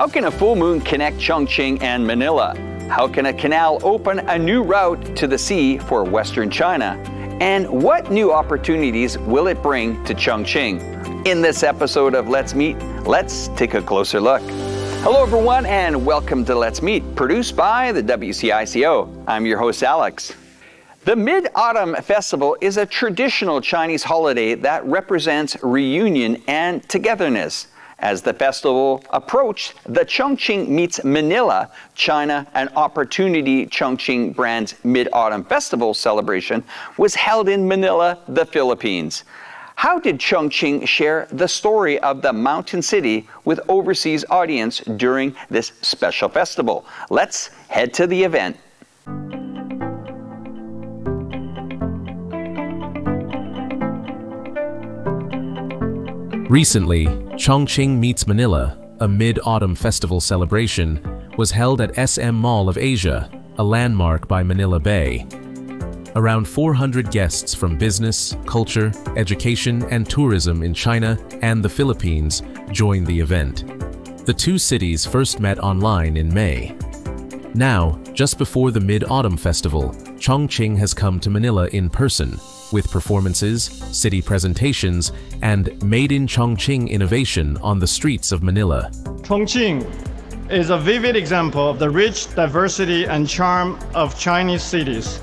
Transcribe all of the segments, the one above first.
How can a full moon connect Chongqing and Manila? How can a canal open a new route to the sea for Western China? And what new opportunities will it bring to Chongqing? In this episode of Let's Meet, let's take a closer look. Hello everyone and welcome to Let's Meet, produced by the WCICO. I'm your host Alex. The Mid-Autumn Festival is a traditional Chinese holiday that represents reunion and togetherness. As the festival approached, the Chongqing Meets Manila China and Opportunity Chongqing brand's Mid-Autumn Festival celebration was held in Manila, the Philippines. How did Chongqing share the story of the mountain city with overseas audience during this special festival? Let's head to the event. Recently, Chongqing Meets Manila, a Mid-Autumn Festival celebration, was held at SM Mall of Asia, a landmark by Manila Bay. Around 400 guests from business, culture, education, and tourism in China and the Philippines joined the event. The two cities first met online in May. Now, just before the Mid-Autumn Festival, Chongqing has come to Manila in person, with performances, city presentations, and Made in Chongqing innovation on the streets of Manila. Chongqing is a vivid example of the rich diversity and charm of Chinese cities.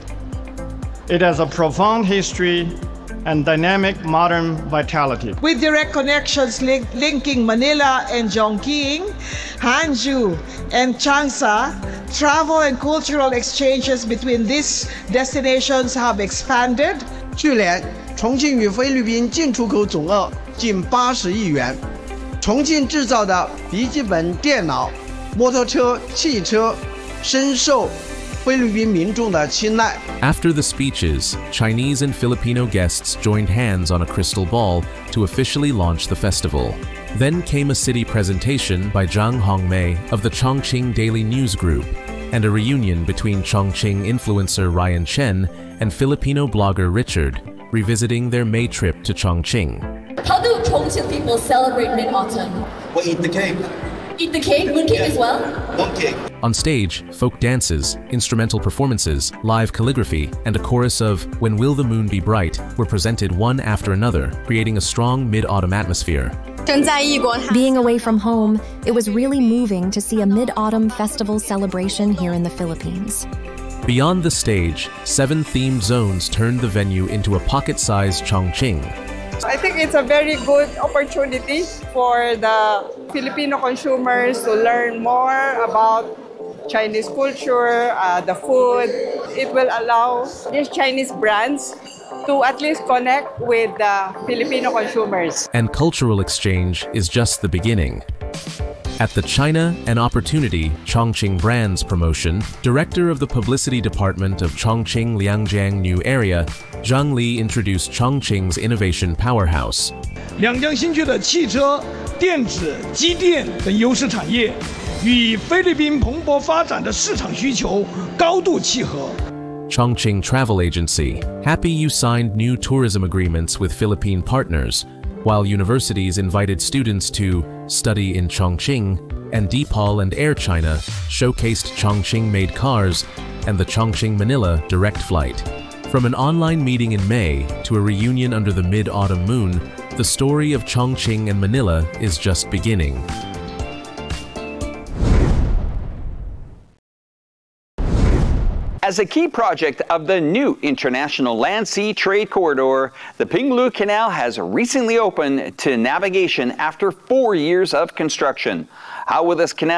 It has a profound history and dynamic modern vitality. With direct connections linking Manila and Chongqing, Hangzhou, and Changsha, travel and cultural exchanges between these destinations have expanded. 去年，重庆与菲律宾进出口总额近80亿元。重庆制造的笔记本电脑、摩托车、汽车深受菲律宾民众的青睐。 After the speeches, Chinese and Filipino guests joined hands on a crystal ball to officially launch the festival. Then came a city presentation by Zhang Hongmei of the Chongqing Daily News Group, and a reunion between Chongqing influencer Ryan Chen and Filipino blogger Richard, revisiting their May trip to Chongqing. How do Chongqing people celebrate Mid-Autumn? We eat the cake. Eat the cake? Mooncake as well? Mooncake. On stage, folk dances, instrumental performances, live calligraphy, and a chorus of When Will the Moon Be Bright were presented one after another, creating a strong mid-autumn atmosphere. Being away from home, it was really moving to see a Mid-Autumn Festival celebration here in the Philippines. Beyond the stage, 7 themed zones turned the venue into a pocket-sized Chongqing. I think it's a very good opportunity for the Filipino consumers to learn more about Chinese culture, the food. It will allow these Chinese brands to at least connect with the Filipino consumers. And cultural exchange is just the beginning. At the China and Opportunity Chongqing Brands promotion, Director of the Publicity Department of Chongqing Liangjiang New Area, Zhang Li introduced Chongqing's innovation powerhouse. 两江新区的汽车、电子、机电等优势产业，与菲律宾蓬勃发展的市场需求高度契合。 Chongqing Travel Agency, happy you signed new tourism agreements with Philippine partners, while universities invited students to study in Chongqing, and DePaul and Air China showcased Chongqing-made cars and the Chongqing-Manila direct flight. From an online meeting in May to a reunion under the mid-autumn moon, the story of Chongqing and Manila is just beginning. As a key project of the new International Land-Sea Trade Corridor, the Pinglu Canal has recently opened to navigation after 4 years of construction. How will this canal